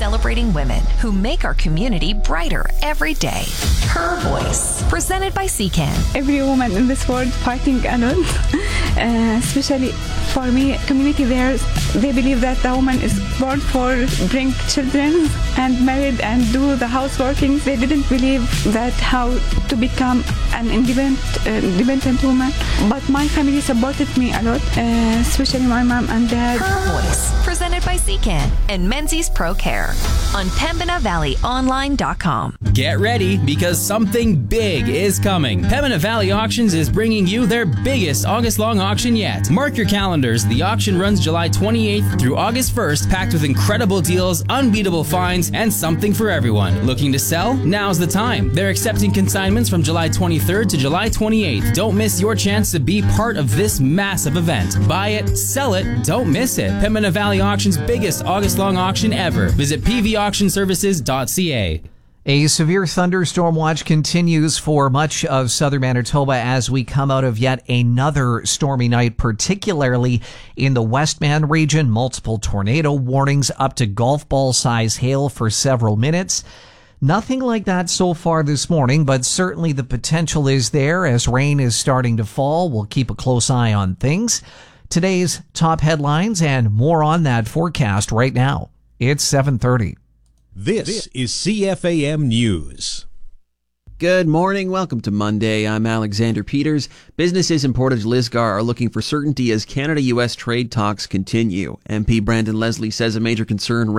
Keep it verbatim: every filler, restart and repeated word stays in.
celebrating women who make our community brighter every day. Her Voice, presented by C C A N. Every woman in this world fighting alone, uh, especially for me, community there, they believe that the woman is born for bring children and married and do the houseworking. They didn't believe that how to become an independent, uh, independent woman. But my family supported me a lot, uh, especially my mom and dad. Her Voice, presented by C C A N and Menzies Pro Care on Pembina Valley Online dot com. Get ready, because something big is coming. Pembina Valley Auctions is bringing you their biggest August-long auction yet. Mark your calendars. The auction runs July twenty-eighth through August first, packed with incredible deals, unbeatable finds, and something for everyone. Looking to sell? Now's the time. They're accepting consignments from July twenty-third to July twenty-eighth. Don't miss your chance to be part of this massive event. Buy it, sell it, don't miss it. Pembina Valley Auction's biggest August-long auction ever. Visit p v auction services dot c a. A severe thunderstorm watch continues for much of southern Manitoba as we come out of yet another stormy night, particularly in the Westman region. Multiple tornado warnings, up to golf ball size hail for several minutes. Nothing like that so far this morning, but certainly the potential is there as rain is starting to fall. We'll keep a close eye on things. Today's top headlines and more on that forecast right now. It's seven thirty. This is C F A M News. Good morning. Welcome to Monday. I'm Alexander Peters. Businesses in Portage Lisgar are looking for certainty as Canada-U S trade talks continue. M P Brandon Leslie says a major concern